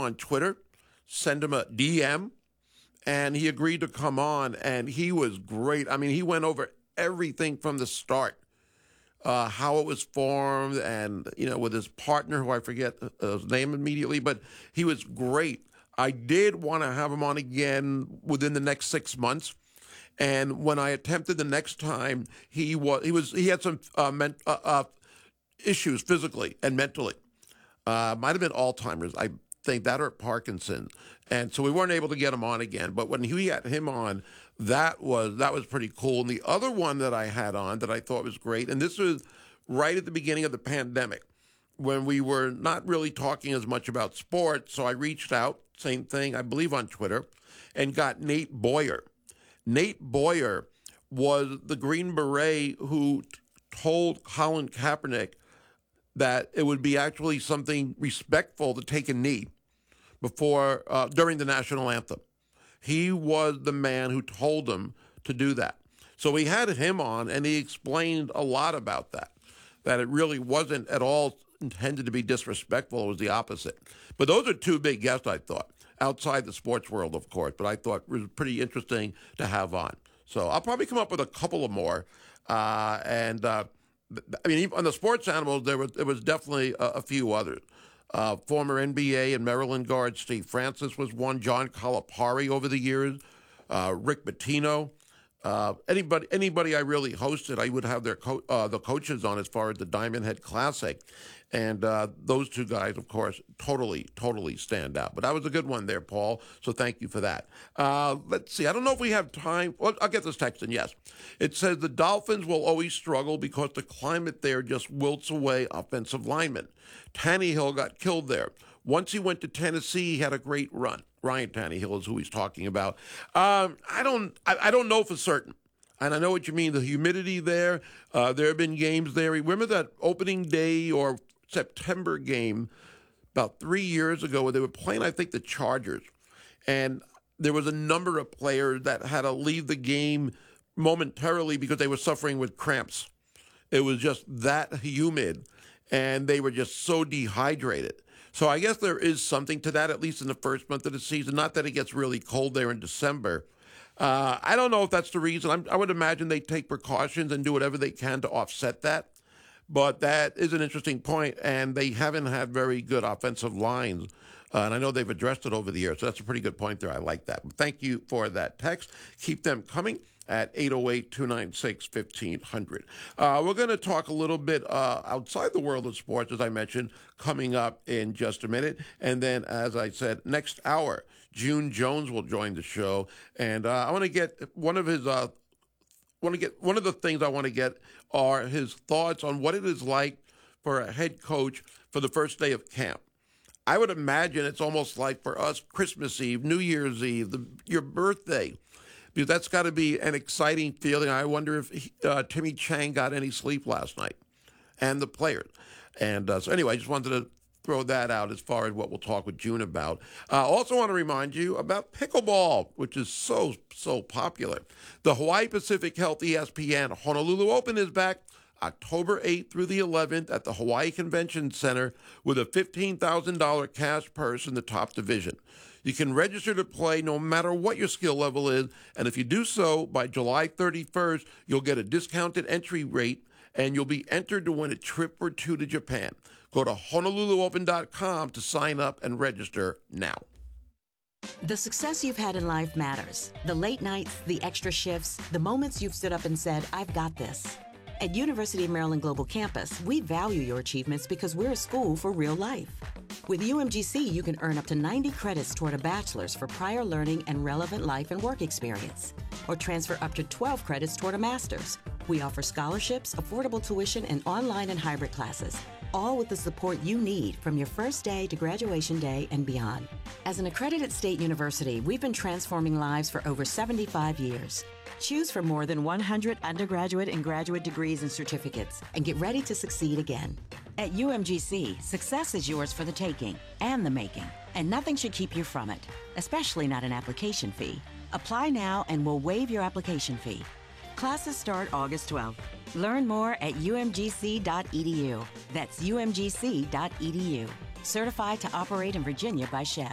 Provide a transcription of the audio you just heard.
on Twitter, send him a DM, and he agreed to come on, and he was great. I mean, he went over everything from the start, how it was formed, and, with his partner, who I forget his name immediately, but he was great. I did want to have him on again within the next 6 months. And when I attempted the next time, he had some issues physically and mentally. Might have been Alzheimer's, I think, that or Parkinson's. And so we weren't able to get him on again. But when we had him on, that was pretty cool. And the other one that I had on that I thought was great, and this was right at the beginning of the pandemic, when we were not really talking as much about sports. So I reached out, same thing, I believe on Twitter, and got Nate Boyer. Nate Boyer was the Green Beret who told Colin Kaepernick that it would be actually something respectful to take a knee during the national anthem. He was the man who told him to do that. So we had him on, and he explained a lot about that it really wasn't at all intended to be disrespectful. It was the opposite. But those are two big guests, I thought, outside the sports world, of course, but I thought it was pretty interesting to have on. So I'll probably come up with a couple of more. On the sports animals, there was definitely a few others. Former NBA and Maryland guard Steve Francis was one. John Calipari over the years. Rick Pitino. Anybody I really hosted, I would have the coaches on as far as the Diamond Head Classic. And those two guys, of course, totally stand out. But that was a good one there, Paul. So thank you for that. Let's see. I don't know if we have time. Well, I'll get this text in, yes. It says the Dolphins will always struggle because the climate there just wilts away offensive linemen. Tannehill got killed there. Once he went to Tennessee, he had a great run. Ryan Tannehill is who he's talking about. I don't know for certain. And I know what you mean, the humidity there. There have been games there. Remember that opening day or September game about 3 years ago where they were playing, I think, the Chargers. And there was a number of players that had to leave the game momentarily because they were suffering with cramps. It was just that humid, and they were just so dehydrated. So I guess there is something to that, at least in the first month of the season. Not that it gets really cold there in December. I don't know if that's the reason. I would imagine they take precautions and do whatever they can to offset that. But that is an interesting point, and they haven't had very good offensive lines. And I know they've addressed it over the years, so that's a pretty good point there. I like that. Thank you for that text. Keep them coming at 808-296-1500. We're going to talk a little bit outside the world of sports, as I mentioned, coming up in just a minute. And then, as I said, next hour, June Jones will join the show. And I want to get one of the things I want to get are his thoughts on what it is like for a head coach for the first day of camp. I would imagine it's almost like for us, Christmas Eve, New Year's Eve, your birthday, because that's got to be an exciting feeling. I wonder if Timmy Chang got any sleep last night, and the players. And so anyway, I just wanted to throw that out as far as what we'll talk with June about. Also want to remind you about pickleball, which is so popular. The Hawaii Pacific Health ESPN Honolulu Open is back October 8th through the 11th at the Hawaii Convention Center with a $15,000 cash purse in the top division. You can register to play no matter what your skill level is, and if you do so by July 31st, you'll get a discounted entry rate, and you'll be entered to win a trip or two to Japan. Go to HonoluluOpen.com to sign up and register now. The success you've had in life matters. The late nights, the extra shifts, the moments you've stood up and said, I've got this. At University of Maryland Global Campus, we value your achievements because we're a school for real life. With UMGC, you can earn up to 90 credits toward a bachelor's for prior learning and relevant life and work experience, or transfer up to 12 credits toward a master's. We offer scholarships, affordable tuition, and online and hybrid classes, all with the support you need from your first day to graduation day and beyond. As an accredited state university, we've been transforming lives for over 75 years. Choose from more than 100 undergraduate and graduate degrees and certificates, and get ready to succeed again. At UMGC, success is yours for the taking and the making, and nothing should keep you from it, especially not an application fee. Apply now and we'll waive your application fee. Classes start August 12th. Learn more at umgc.edu. That's umgc.edu. Certified to operate in Virginia by SCHEV.